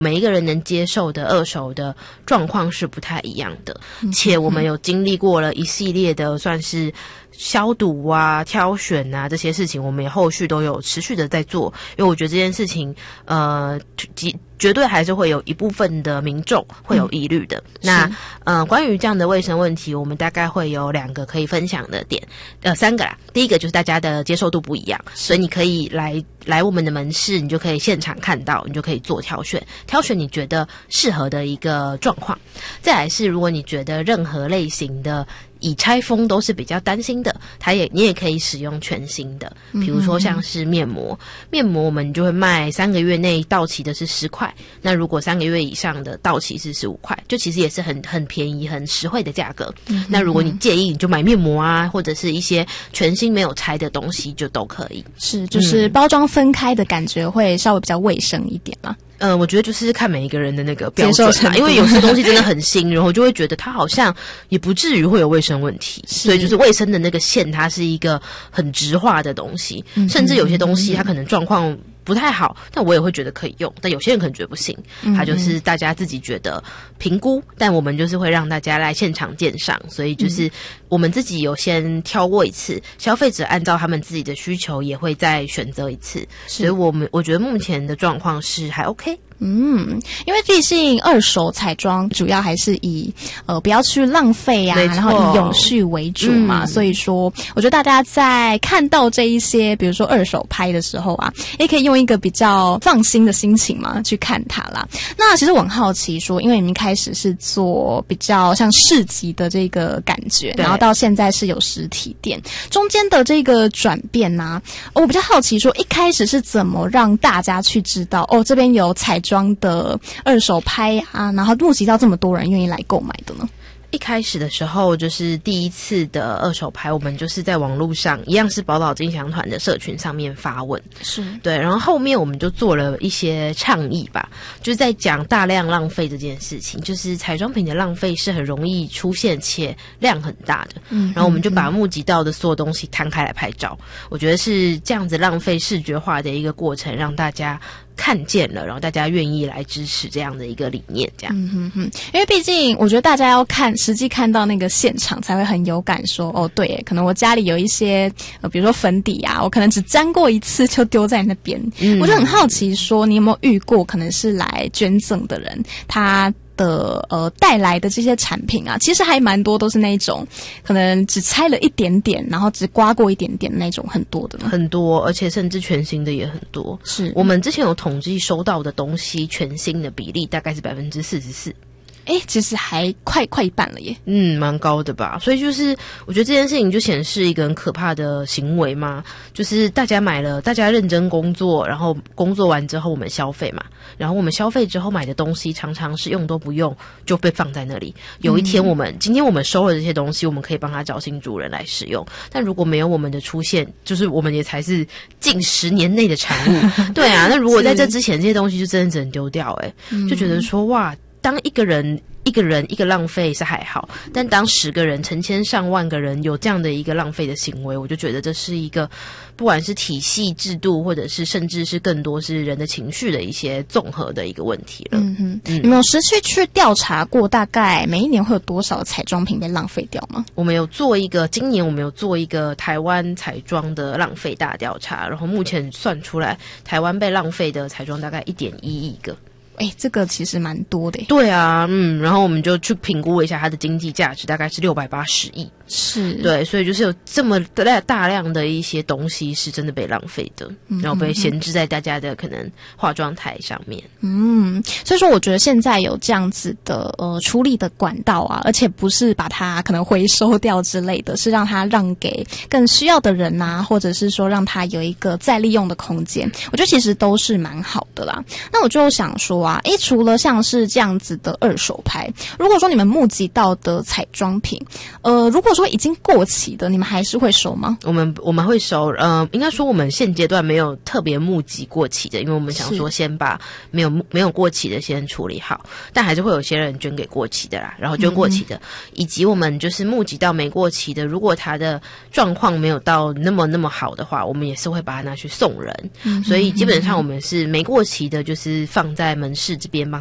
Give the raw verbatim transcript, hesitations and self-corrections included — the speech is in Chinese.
每一个人能接受的二手的状况是不太一样的，嗯、且我们有经历过了一系列的算是消毒啊、挑选啊这些事情，我们也后续都有持续的在做。因为我觉得这件事情，呃，绝对还是会有一部分的民众会有疑虑的。嗯、那呃，关于这样的卫生问题，我们大概会有两个可以分享的点，呃，三个啦。第一个就是大家的接受度不一样，所以你可以来来我们的门市，你就可以现场看到，你就可以做挑选，挑选你觉得适合的一个状况。再来是，如果你觉得任何类型的以拆封都是比较担心的，它也你也可以使用全新的，比如说像是面膜，面膜我们就会卖三个月内到期的是十块，那如果三个月以上的到期是十五块，就其实也是很很便宜、很实惠的价格。嗯、那如果你介意，你就买面膜啊，或者是一些全新没有拆的东西，就都可以。 是，就是包装分开的感觉会稍微比较卫生一点嘛。 嗯，我觉得就是看每一个人的那个标准啦，因为有些东西真的很新，然后就会觉得它好像也不至于会有卫生问题，所以就是卫生的那个线，它是一个很直化的东西，嗯、甚至有些东西它可能状况不太好，但我也会觉得可以用，但有些人可能觉得不行，它就是大家自己觉得评估，但我们就是会让大家来现场鉴赏，所以就是我们自己有先挑过一次，消费者按照他们自己的需求也会再选择一次，所以我们我觉得目前的状况是还 OK。 嗯，因为毕竟二手彩妆主要还是以呃不要去浪费啊，然后以永续为主嘛，嗯、所以说我觉得大家在看到这一些比如说二手拍的时候啊，也可以用一个比较放心的心情嘛去看它啦。那其实我很好奇说，因为你们一开始是做比较像市集的这个感觉，然后到现在是有实体店，中间的这个转变啊，我比较好奇说一开始是怎么让大家去知道哦这边有彩妆装的二手拍啊，然后募集到这么多人愿意来购买的呢？ 一开始的时候，就是第一次的二手拍，我们就是在网络上一样是宝岛金祥团的社群上面发问， 是对，然后后面我们就做了一些倡议吧，就是在讲大量浪费这件事情，就是彩妆品的浪费是很容易出现且量很大的，嗯，然后我们就把募集到的所有东西摊开来拍照，我觉得是这样子浪费视觉化的一个过程，让大家看见了，然后大家愿意来支持这样的一个理念，这样。 嗯哼哼，因为毕竟我觉得大家要看实际看到那个现场，才会很有感说，哦，对耶，可能我家里有一些呃，比如说粉底啊，我可能只沾过一次就丢在那边。嗯，我就很好奇说，你有没有遇过可能是来捐赠的人，他的呃带来的这些产品啊，其实还蛮多都是那种可能只拆了一点点，然后只刮过一点点那种，很多的呢， 很多，而且甚至全新的也很多。 是我们之前有统计收到的东西，全新的比例大概是百分之四十四。 哎，其实还快快一半了耶。 嗯，蛮高的吧。所以就是我觉得这件事情就显示一个很可怕的行为嘛，就是大家买了，大家认真工作，然后工作完之后我们消费嘛，然后我们消费之后买的东西常常是用都不用就被放在那里。有一天我们、嗯、今天我们收了这些东西，我们可以帮他找新主人来使用，但如果没有我们的出现，就是我们也才是近十年内的产物。对啊，那如果在这之前这些东西就真的只能丢掉，哎、欸，就觉得说哇，当一个人一个人一个浪费是还好，但当十个人、成千上万个人有这样的一个浪费的行为，我就觉得这是一个不管是体系制度，或者是甚至是更多是人的情绪的一些综合的一个问题了。 嗯哼，嗯，你们有实际去调查过大概每一年会有多少彩妆品被浪费掉吗？ 我们有做一个，今年我们有做一个台湾彩妆的浪费大调查，然后目前算出来，台湾被浪费的彩妆大概一点一亿个。 哎，这个其实蛮多的。 对啊，嗯，然后我们就去评估一下它的经济价值，大概是六百八十亿。 是， 对，所以就是有这么大量的一些东西是真的被浪费的，嗯、然后被闲置在大家的可能化妆台上面。 嗯，所以说我觉得现在有这样子的呃处理的管道啊，而且不是把它可能回收掉之类的，是让它让给更需要的人啊，或者是说让它有一个再利用的空间，我觉得其实都是蛮好的啦。那我就想说啊，诶，除了像是这样子的二手拍，如果说你们募集到的彩妆品，呃，如果说说已经过期的，你们还是会收吗？ 我们我们会收，呃，应该说我们现阶段没有特别募集过期的，因为我们想说先把没有没有过期的先处理好，但还是会有些人捐给过期的啦，然后捐过期的，嗯、以及我们就是募集到没过期的，如果他的状况没有到那么那么好的话，我们也是会把它拿去送人，嗯、所以基本上我们是没过期的，就是放在门市这边帮